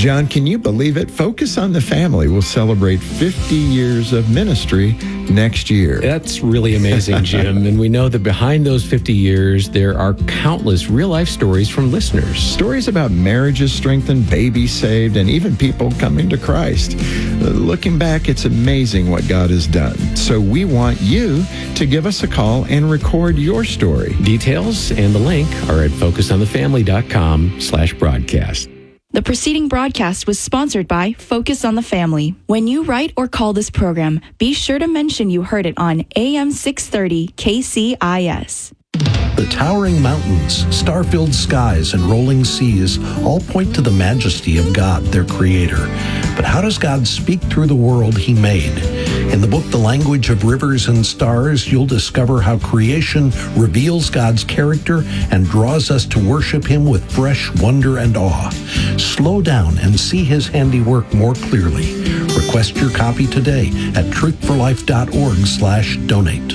John, can you believe it? Focus on the Family will celebrate 50 years of ministry next year. That's really amazing, Jim. And we know that behind those 50 years, there are countless real-life stories from listeners. Stories about marriages strengthened, babies saved, and even people coming to Christ. Looking back, it's amazing what God has done. So we want you to give us a call and record your story. Details and the link are at focusonthefamily.com/broadcast. The preceding broadcast was sponsored by Focus on the Family. When you write or call this program, be sure to mention you heard it on AM 630 KCIS. The towering mountains, star-filled skies, and rolling seas all point to the majesty of God, their Creator. But how does God speak through the world He made? In the book, The Language of Rivers and Stars, you'll discover how creation reveals God's character and draws us to worship Him with fresh wonder and awe. Slow down and see His handiwork more clearly. Request your copy today at truthforlife.org/donate.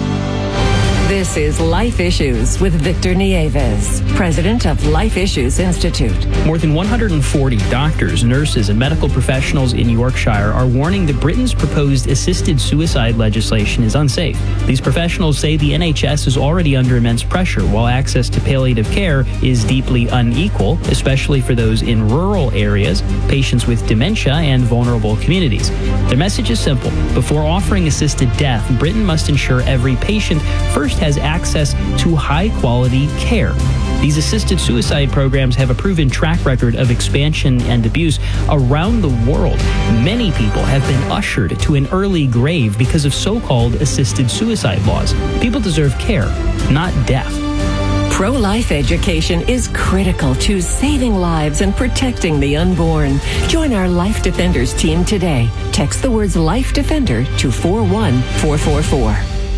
This is Life Issues with Victor Nieves, president of Life Issues Institute. More than 140 doctors, nurses, and medical professionals in Yorkshire are warning that Britain's proposed assisted suicide legislation is unsafe. These professionals say the NHS is already under immense pressure, while access to palliative care is deeply unequal, especially for those in rural areas, patients with dementia, and vulnerable communities. Their message is simple. Before offering assisted death, Britain must ensure every patient first has access to high-quality care. These assisted suicide programs have a proven track record of expansion and abuse around the world. Many people have been ushered to an early grave because of so-called assisted suicide laws. People deserve care, not death. Pro-life education is critical to saving lives and protecting the unborn. Join our Life Defenders team today. Text the words Life Defender to 41444.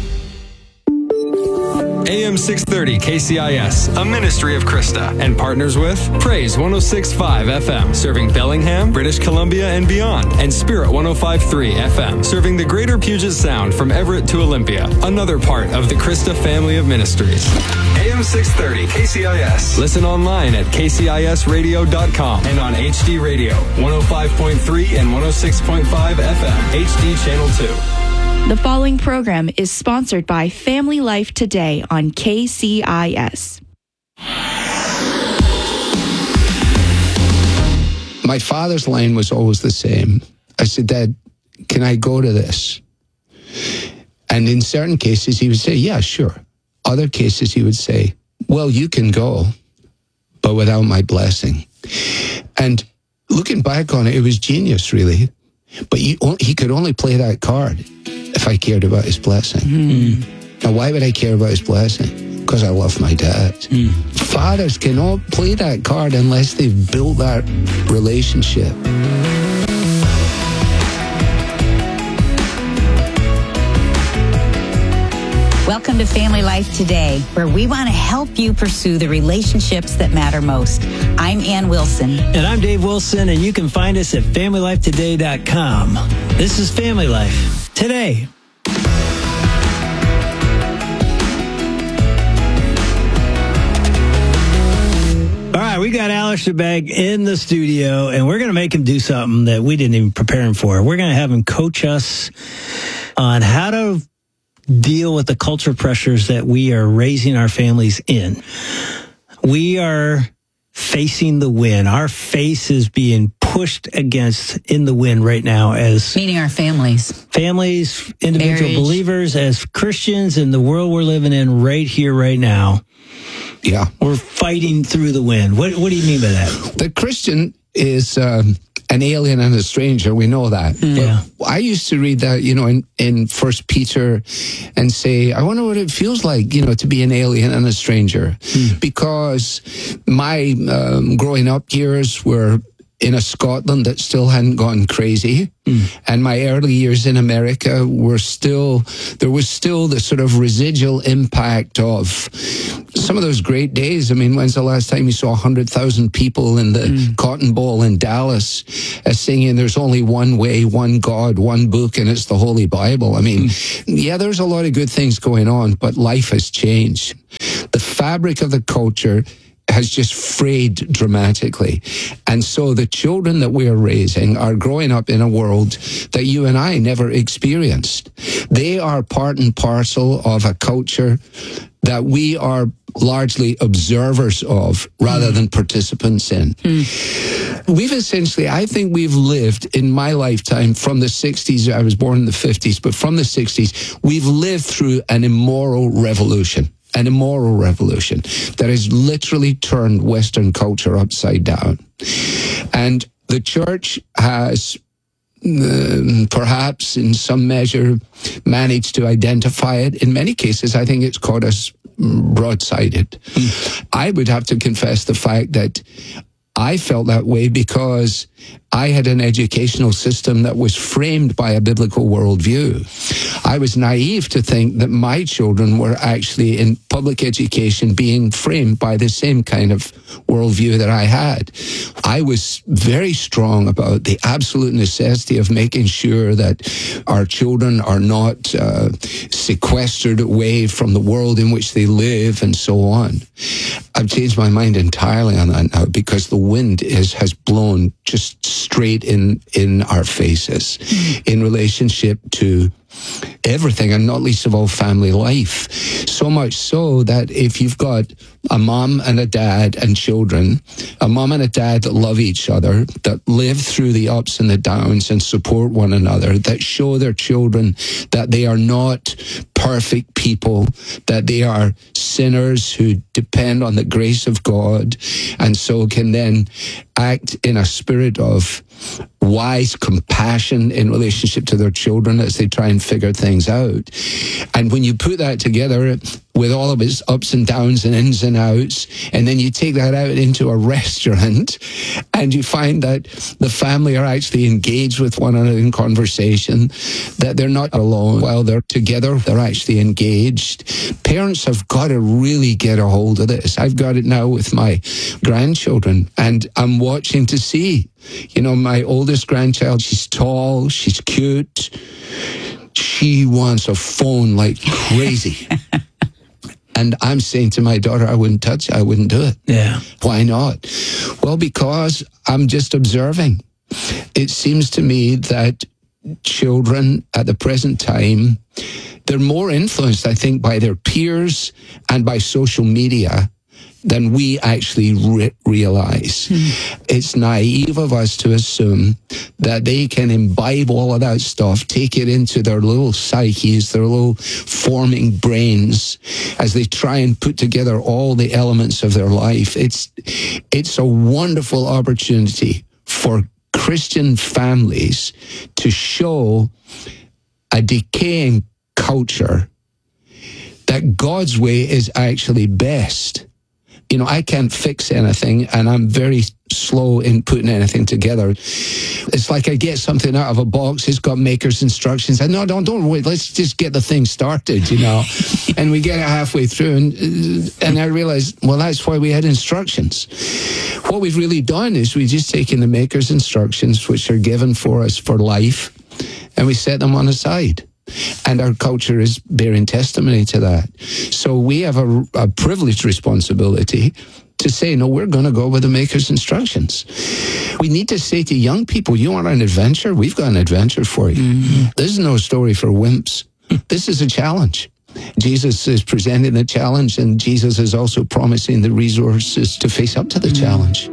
AM 630 KCIS, a ministry of Krista, and partners with Praise 106.5 FM, serving Bellingham, British Columbia, and beyond, and Spirit 105.3 FM, serving the greater Puget Sound from Everett to Olympia, another part of the Krista family of ministries. AM 630 KCIS. Listen online at kcisradio.com and on HD Radio, 105.3 and 106.5 FM, HD Channel 2. The following program is sponsored by Family Life Today on KCIS. My father's line was always the same. I said, Dad, can I go to this? And in certain cases, he would say, yeah, sure. Other cases, he would say, well, you can go, but without my blessing. And looking back on it, it was genius, really. But he could only play that card if I cared about his blessing. Mm. Now, why would I care about his blessing? Because I love my dad. Mm. Fathers cannot play that card unless they've built that relationship. Welcome to Family Life Today, where we want to help you pursue the relationships that matter most. I'm Ann Wilson. And I'm Dave Wilson, and you can find us at FamilyLifeToday.com. This is Family Life Today. All right, we got Alistair Begg in the studio, and we're going to make him do something that we didn't even prepare him for. We're going to have him coach us on how to deal with the culture pressures that we are raising our families in. We are facing the wind. Our face is being pushed against in the wind right now as... Meaning our families. Families, individual marriage. Believers, as Christians in the world we're living in right here, right now. Yeah. We're fighting through the wind. What do you mean by that? The Christian is an alien and a stranger. We know that. Yeah. But I used to read that, in 1 Peter and say, I wonder what it feels like, to be an alien and a stranger. Because my growing up years were in a Scotland that still hadn't gone crazy. And my early years in America there was still the sort of residual impact of some of those great days. I mean, when's the last time you saw 100,000 people in the Cotton Bowl in Dallas singing, there's only one way, one God, one book, and it's the Holy Bible? I mean, yeah, there's a lot of good things going on, but life has changed. The fabric of the culture has just frayed dramatically. And so the children that we are raising are growing up in a world that you and I never experienced. They are part and parcel of a culture that we are largely observers of rather than participants in. We've essentially, I think we've lived in my lifetime from the 60s, I was born in the 50s, but from the 60s, we've lived through an immoral revolution that has literally turned Western culture upside down. And the church has perhaps in some measure managed to identify it. In many cases, I think it's caught us broadsided. I would have to confess the fact that I felt that way because I had an educational system that was framed by a biblical worldview. I was naive to think that my children were actually in public education being framed by the same kind of worldview that I had. I was very strong about the absolute necessity of making sure that our children are not sequestered away from the world in which they live and so on. I've changed my mind entirely on that now because the wind has blown just straight in our faces in relationship to everything, and not least of all family life. So much so that if you've got a mom and a dad and children, a mom and a dad that love each other, that live through the ups and the downs and support one another, that show their children that they are not perfect people, that they are sinners who depend on the grace of God, and so can then act in a spirit of wise compassion in relationship to their children as they try and figure things out. And when you put that together with all of its ups and downs and ins and outs, and then you take that out into a restaurant and you find that the family are actually engaged with one another in conversation, that they're not alone while they're together, they're actually engaged. Parents have got to really get a hold of this. I've got it now with my grandchildren, and I'm watching to see. You know, my oldest grandchild, she's tall, she's cute. She wants a phone like crazy. And I'm saying to my daughter, I wouldn't touch it. I wouldn't do it. Yeah. Why not? Well, because I'm just observing. It seems to me that children at the present time, they're more influenced, I think, by their peers and by social media than we actually realize. It's naive of us to assume that they can imbibe all of that stuff, take it into their little psyches, their little forming brains, as they try and put together all the elements of their life. It's a wonderful opportunity for Christian families to show a decaying culture that God's way is actually best. You know, I can't fix anything, and I'm very slow in putting anything together. It's like I get something out of a box, it's got maker's instructions. I no, don't wait, let's just get the thing started, you know. And we get it halfway through, and I realize, well, that's why we had instructions. What we've really done is we've just taken the maker's instructions, which are given for us for life, and we set them on aside. And our culture is bearing testimony to that. So we have a privileged responsibility to say, no, we're going to go with the Maker's instructions. We need to say to young people, you want an adventure? We've got an adventure for you. This is no story for wimps. This is a challenge. Jesus is presenting the challenge, and Jesus is also promising the resources to face up to the challenge.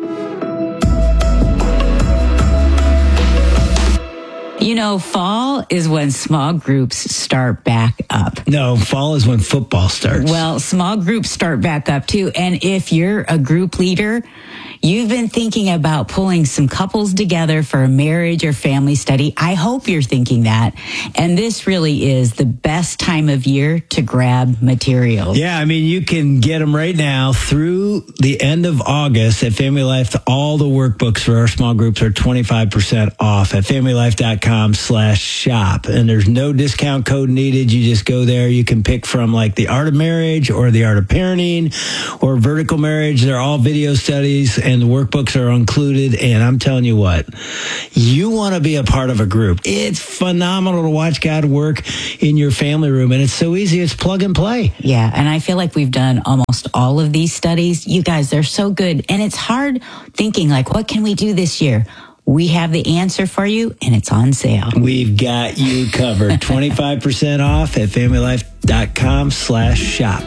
You know, fall is when small groups start back up. No, fall is when football starts. Well, small groups start back up too. And if you're a group leader, you've been thinking about pulling some couples together for a marriage or family study. I hope you're thinking that. And this really is the best time of year to grab materials. Yeah, I mean, you can get them right now through the end of August at Family Life. All the workbooks for our small groups are 25% off at familylife.com. familylifeadvocacy.com/shop. And there's no discount code needed. You just go there. You can pick from like the Art of Marriage or the Art of Parenting or Vertical Marriage. They're all video studies and the workbooks are included. And I'm telling you what, you want to be a part of a group. It's phenomenal to watch God work in your family room. And it's so easy. It's plug and play. Yeah, and I feel like we've done almost all of these studies. You guys, they're so good. And it's hard thinking like, what can we do this year? We have the answer for you, and it's on sale. We've got you covered. 25% off at familylife.com/shop.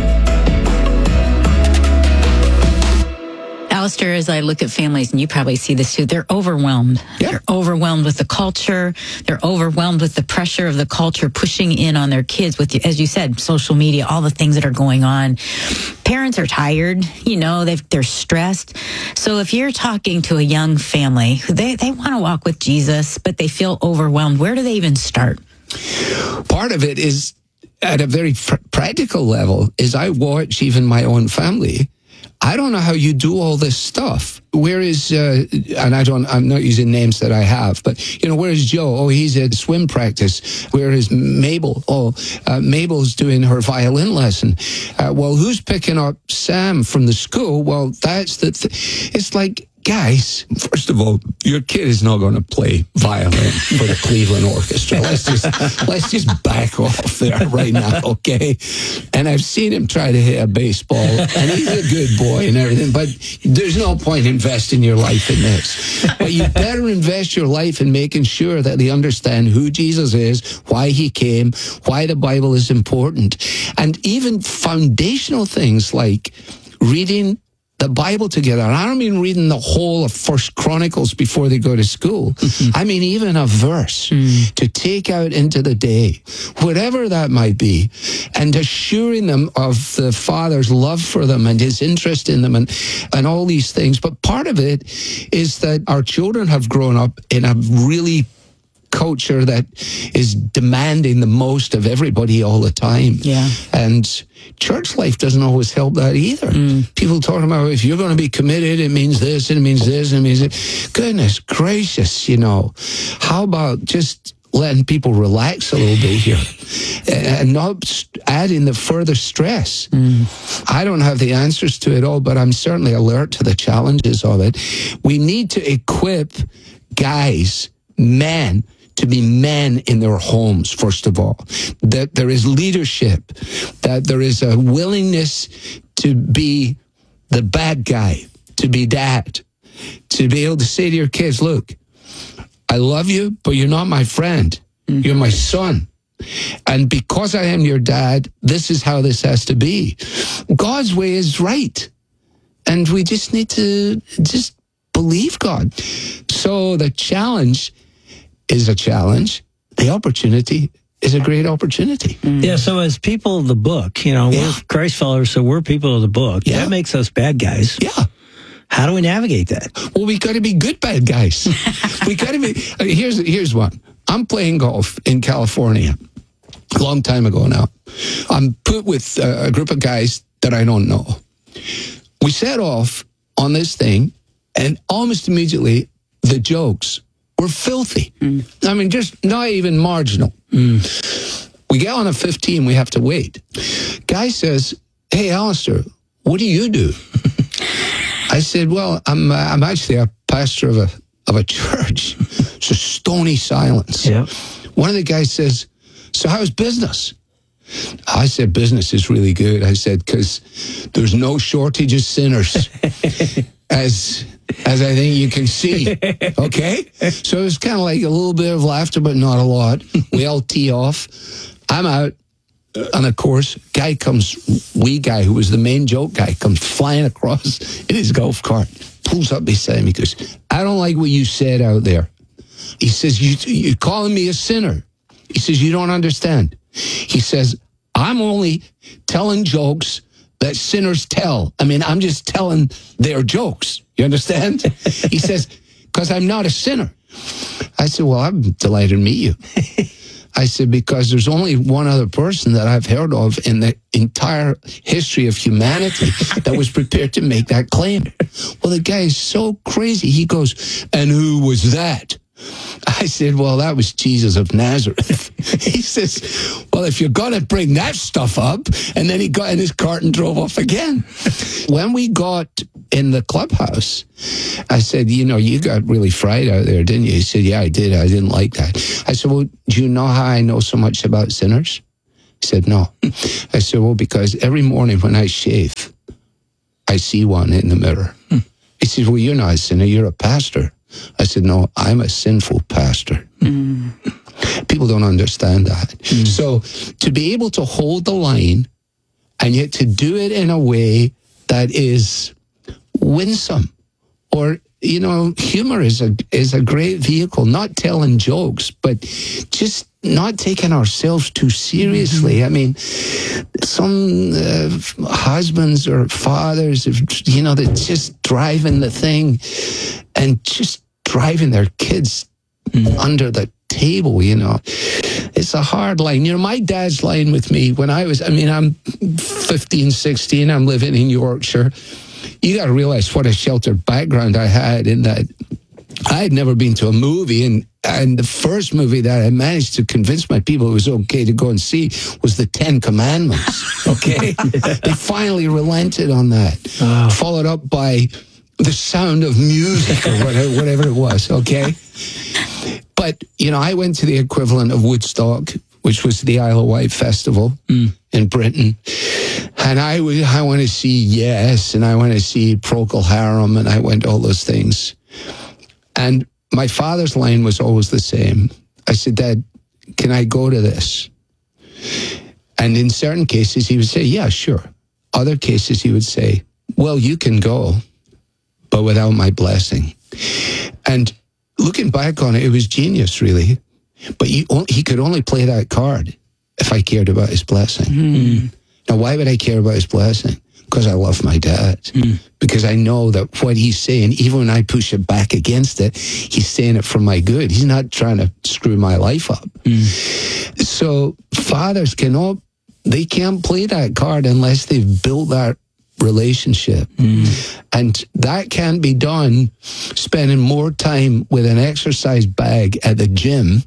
Alistair, as I look at families, and you probably see this too, they're overwhelmed. Yeah. They're overwhelmed with the culture. They're overwhelmed with the pressure of the culture pushing in on their kids with, as you said, social media, all the things that are going on. Parents are tired, they're stressed. So if you're talking to a young family who they want to walk with Jesus, but they feel overwhelmed, where do they even start? Part of it is at a very practical level is I watch even my own family. I don't know how you do all this stuff. Whereas, and I'm not using names that I have, but, whereas Joe? Oh, he's at swim practice. Whereas Mabel? Oh, Mabel's doing her violin lesson. Well, who's picking up Sam from the school? Well, that's it's like, guys, first of all, your kid is not going to play violin for the Cleveland Orchestra. Let's just back off there right now, okay? And I've seen him try to hit a baseball, and he's a good boy and everything, but there's no point investing your life in this. But you better invest your life in making sure that they understand who Jesus is, why he came, why the Bible is important, and even foundational things like reading the Bible together. And I don't mean reading the whole of First Chronicles before they go to school. I mean even a verse to take out into the day, whatever that might be, and assuring them of the Father's love for them and his interest in them and all these things. But part of it is that our children have grown up in a really culture that is demanding the most of everybody all the time. Yeah. And church life doesn't always help that either. People talking about if you're going to be committed, it means this, and it means this, and it means that. Goodness gracious, how about just letting people relax a little bit here and not adding the further stress? I don't have the answers to it all, but I'm certainly alert to the challenges of it. We need to equip guys, men, to be men in their homes, first of all. That there is leadership, that there is a willingness to be the bad guy, to be dad, to be able to say to your kids, look, I love you, but you're not my friend. You're my son. And because I am your dad, this is how this has to be. God's way is right. And we just need to just believe God. So the challenge is a challenge. The opportunity is a great opportunity. Yeah, so as people of the book, we're Christ followers, so we're people of the book. Yeah. That makes us bad guys. Yeah. How do we navigate that? Well, we got to be good bad guys. We got to be. Here's one. I'm playing golf in California a long time ago now. I'm put with a group of guys that I don't know. We set off on this thing, and almost immediately the jokes were filthy. I mean, just not even marginal. We get on a 15, we have to wait. Guy says, hey, Alistair, what do you do? I said, well, I'm actually a pastor of a church. It's a stony silence. Yeah. One of the guys says, so how's business? I said, business is really good. I said, because there's no shortage of sinners, as I think you can see. Okay? So it was kind of like a little bit of laughter, but not a lot. We all tee off. I'm out on the course. Guy comes, guy who was the main joke guy, comes flying across in his golf cart, pulls up beside me, goes, I don't like what you said out there. He says, you're calling me a sinner. He says, you don't understand. He says, I'm only telling jokes that sinners tell. I mean, I'm just telling their jokes. You understand? He says, because I'm not a sinner. I said, well, I'm delighted to meet you. I said, because there's only one other person that I've heard of in the entire history of humanity that was prepared to make that claim. Well, the guy is so crazy. He goes, and who was that? I said, well, that was Jesus of Nazareth. He says, well, if you're going to bring that stuff up, and then he got in his cart and drove off again. When we got in the clubhouse, I said, you got really fried out there, didn't you? He said, yeah, I did. I didn't like that. I said, well, do you know how I know so much about sinners? He said, no. I said, well, because every morning when I shave, I see one in the mirror. He said, well, you're not a sinner, you're a pastor. I said, no, I'm a sinful pastor. People don't understand that. So to be able to hold the line and yet to do it in a way that is winsome, or, humor is a great vehicle, not telling jokes, but just not taking ourselves too seriously. I mean, some husbands or fathers, that just driving the thing and just driving their kids under the table, It's a hard line. My dad's line with me when I'm 15, 16, I'm living in Yorkshire. You got to realize what a sheltered background I had in that I had never been to a movie, and the first movie that I managed to convince my people it was okay to go and see was the 10 Commandments, okay? They finally relented on that, followed up by The Sound of Music or whatever it was, okay? But, I went to the equivalent of Woodstock, which was the Isle of Wight festival in Britain. And I want to see Yes, and I want to see Procol Harum, and I went to all those things. And my father's line was always the same. I said, Dad, can I go to this? And in certain cases, he would say, yeah, sure. Other cases, he would say, well, you can go, but without my blessing. And looking back on it, it was genius, really. But he could only play that card if I cared about his blessing. Now, why would I care about his blessing? Because I love my dad. Because I know that what he's saying, even when I push it back against it, he's saying it for my good. He's not trying to screw my life up. So fathers they can't play that card unless they've built that relationship. And that can't be done spending more time with an exercise bag at the gym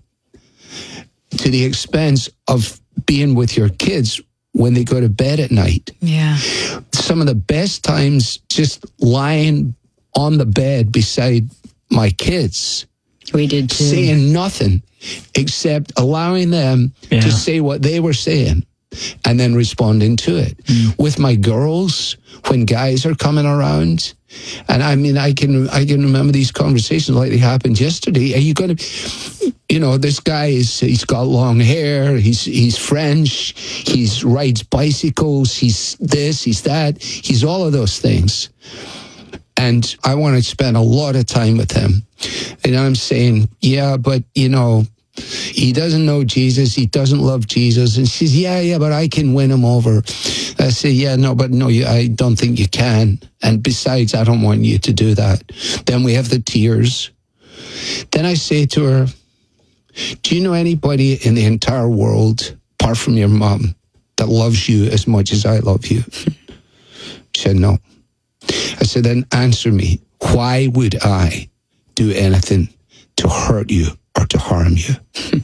to the expense of being with your kids when they go to bed at night. Yeah. Some of the best times just lying on the bed beside my kids. We did too. Saying nothing except allowing them to say what they were saying and then responding to it. With my girls, when guys are coming around, and I can remember these conversations like they happened yesterday. Are you going to, this guy he's got long hair, he's French, he rides bicycles, he's this, he's that, he's all of those things. And I want to spend a lot of time with him. And I'm saying, yeah, but he doesn't know Jesus. He doesn't love Jesus. And she says, yeah, but I can win him over. I say, I don't think you can. And besides, I don't want you to do that. Then we have the tears. Then I say to her, do you know anybody in the entire world, apart from your mom, that loves you as much as I love you? She said, no. I said, then answer me. Why would I do anything to hurt you or to harm you?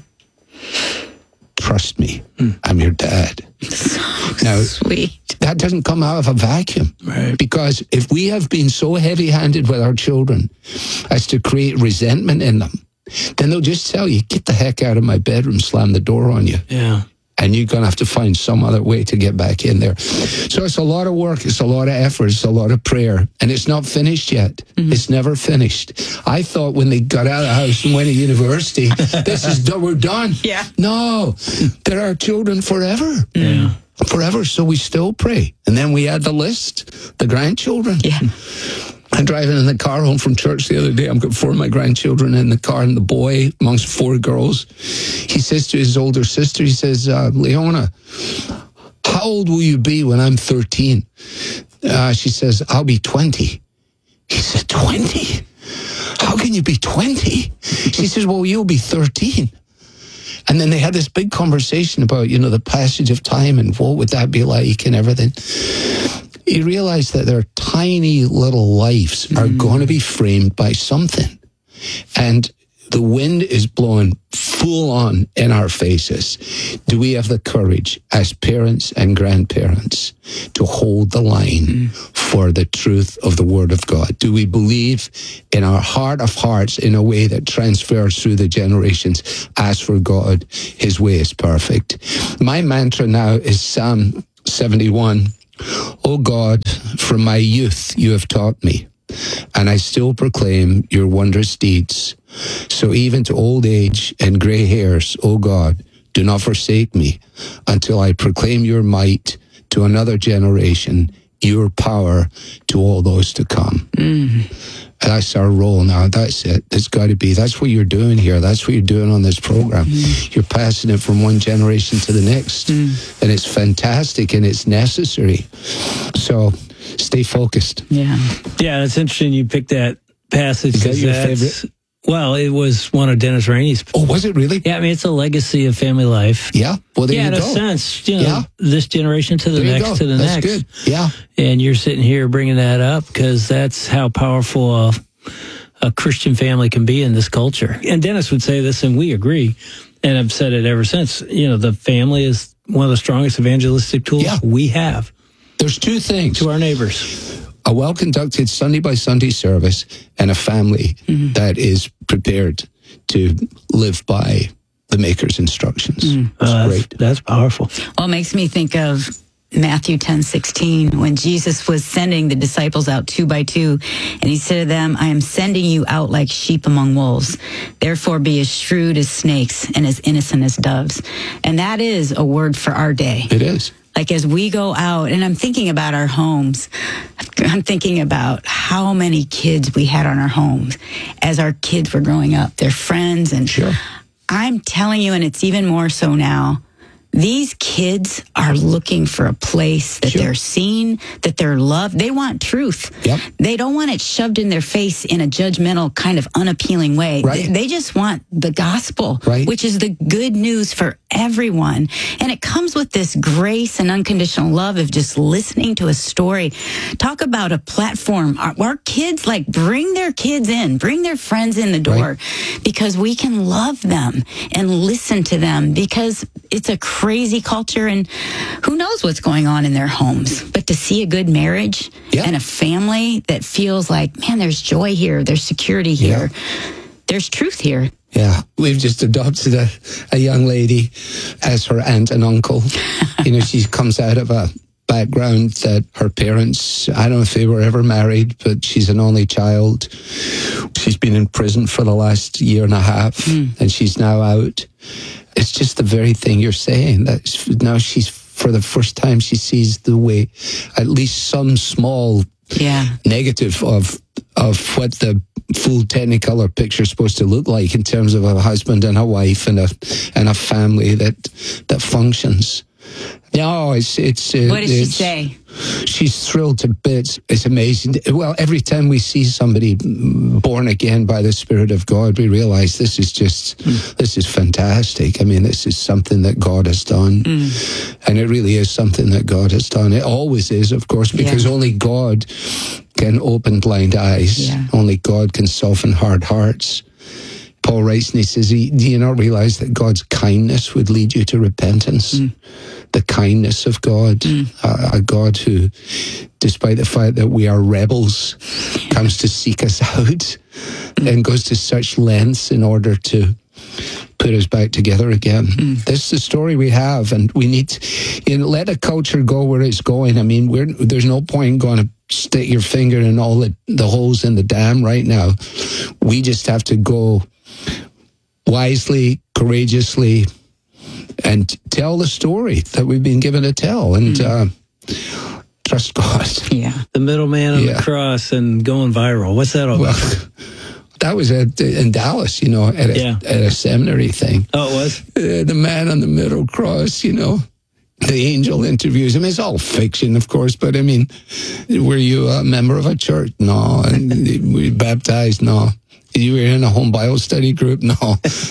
Trust me, I'm your dad. Now, Sweet. That doesn't come out of a vacuum. Right. Because if we have been so heavy-handed with our children as to create resentment in them, then they'll just tell you, get the heck out of my bedroom, slam the door on you. Yeah. And you're going to have to find some other way to get back in there. So it's a lot of work. It's a lot of effort. It's a lot of prayer. And it's not finished yet. It's never finished. I thought when they got out of the house and went to university, we're done. Yeah. No, there are children forever. Yeah. Forever. So we still pray. And then we add the list, the grandchildren. Yeah. I'm driving in the car home from church the other day. I've got 4 of my grandchildren in the car, and the boy amongst 4 girls, he says to his older sister, he says, Leona, how old will you be when I'm 13? She says, I'll be 20. He said, 20? How can you be 20? She says, well, you'll be 13. And then they had this big conversation about, the passage of time and what would that be like and everything. You realize that their tiny little lives are going to be framed by something. And the wind is blowing full on in our faces, do we have the courage as parents and grandparents to hold the line for the truth of the Word of God? Do we believe in our heart of hearts in a way that transfers through the generations? As for God, His way is perfect. My mantra now is Psalm 71. O God, from my youth you have taught me, and I still proclaim your wondrous deeds. So even to old age and gray hairs, O God, do not forsake me until I proclaim your might to another generation, your power to all those to come. That's our role now. That's it. It's got to be. That's what you're doing here. That's what you're doing on this program. You're passing it from one generation to the next. And it's fantastic and it's necessary. So stay focused. Yeah, it's interesting you picked that passage. Is that your favorite? Well, it was one of Dennis Rainey's. Oh, was it really? Yeah, I mean, it's a legacy of family life. Yeah, well, there you go. In a sense, this generation to the next to the next. That's good. Yeah. And you're sitting here bringing that up because that's how powerful a Christian family can be in this culture. And Dennis would say this, and we agree, and I've said it ever since. The family is one of the strongest evangelistic tools we have. There's two things. To our neighbors. A well-conducted Sunday by Sunday service and a family that is prepared to live by the Maker's instructions. That's great. That's powerful. Well, it makes me think of Matthew 10:16, when Jesus was sending the disciples out 2 by 2, and he said to them, I am sending you out like sheep among wolves. Therefore be as shrewd as snakes and as innocent as doves. And that is a word for our day. It is. Like as we go out, and I'm thinking about our homes, I'm thinking about how many kids we had on our homes as our kids were growing up, their friends. And I'm telling you, and it's even more so now, these kids are looking for a place that they're seen, that they're loved. They want truth. Yep. They don't want it shoved in their face in a judgmental, kind of unappealing way. Right. They just want the gospel, which is the good news for everyone. And it comes with this grace and unconditional love of just listening to a story. Talk about a platform. Our kids, bring their kids in, bring their friends in the door, because we can love them and listen to them, because it's a crazy culture and who knows what's going on in their homes. But to see a good marriage and a family that feels like, man, there's joy here, there's security here, there's truth here. Yeah, we've just adopted a young lady as her aunt and uncle. She comes out of a background that her parents, I don't know if they were ever married, but she's an only child. She's been in prison for the last year and a half, and she's now out. It's just the very thing you're saying, that now she's, for the first time, she sees the way, at least some small negative of what the full Technicolor picture is supposed to look like in terms of a husband and a wife and a family that functions. No, it's what does she say? She's thrilled to bits. It's amazing. Well, every time we see somebody born again by the Spirit of God, we realize this is fantastic. I mean, this is something that God has done. And it really is something that God has done. It always is, of course, because only God can open blind eyes. Only God can soften hard hearts. Paul writes and he says, do you not realize that God's kindness would lead you to repentance? The kindness of God, a God who, despite the fact that we are rebels, comes to seek us out and goes to such lengths in order to put us back together again. This is the story we have, and we need to let a culture go where it's going. I mean, there's no point going to stick your finger in all the holes in the dam right now. We just have to go wisely, courageously, and tell the story that we've been given to tell, and trust God. The middleman on the cross and going viral. What's that all about? That was in Dallas, at a seminary thing. Oh, it was? The man on the middle cross, the angel interviews him. It's all fiction, of course, but I mean, were you a member of a church? No. And were you baptized? No. You were in a home Bible study group? No.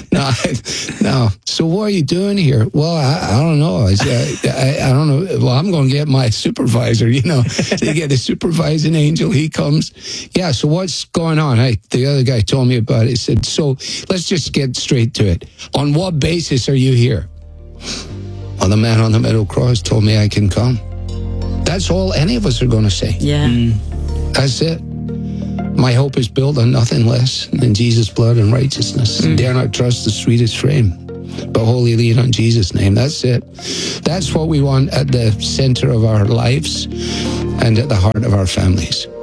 So what are you doing here? Well, I don't know. I don't know. Well, I'm going to get my supervisor, They get the supervising angel. He comes. Yeah, so what's going on? The other guy told me about it. He said, so let's just get straight to it. On what basis are you here? Well, the man on the metal cross told me I can come. That's all any of us are going to say. Yeah. That's it. My hope is built on nothing less than Jesus' blood and righteousness. Dare not trust the sweetest frame, but wholly lean on Jesus' name. That's it. That's what we want at the center of our lives and at the heart of our families.